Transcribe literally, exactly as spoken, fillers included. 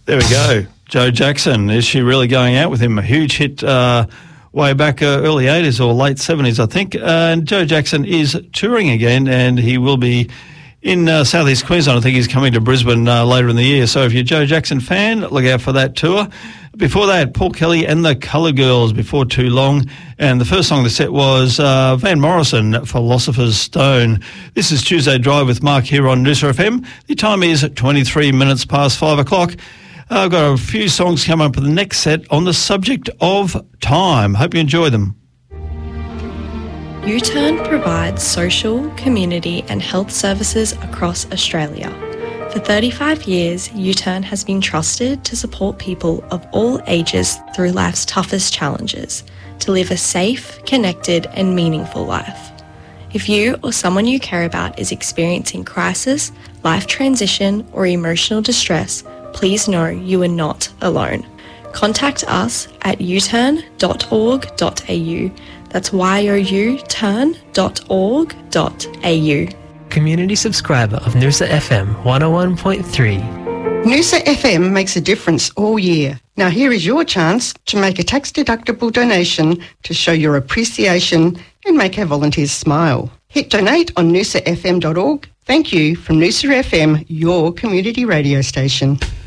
There we go. Joe Jackson. Is she really going out with him? A huge hit uh, way back uh, early eighties or late seventies, I think. Uh, and Joe Jackson is touring again, and he will be in uh, southeast Queensland. I think he's coming to Brisbane uh, later in the year. So if you're a Joe Jackson fan, look out for that tour. Before that, Paul Kelly and the Colour Girls, Before Too Long. And the first song they set was uh, Van Morrison, Philosopher's Stone. This is Tuesday Drive with Mark here on Noosa F M. The time is twenty-three minutes past five o'clock. Uh, I've got a few songs coming up for the next set on the subject of time. Hope you enjoy them. U-Turn provides social, community and health services across Australia. For thirty-five years, U-Turn has been trusted to support people of all ages through life's toughest challenges, to live a safe, connected and meaningful life. If you or someone you care about is experiencing crisis, life transition or emotional distress, please know you are not alone. Contact us at u turn dot org dot a u. That's y o u turn dot org dot a u. Community subscriber of Noosa F M one oh one point three. Noosa F M makes a difference all year. Now here is your chance to make a tax-deductible donation to show your appreciation and make our volunteers smile. Hit donate on noosa f m dot org. Thank you from Noosa F M, your community radio station.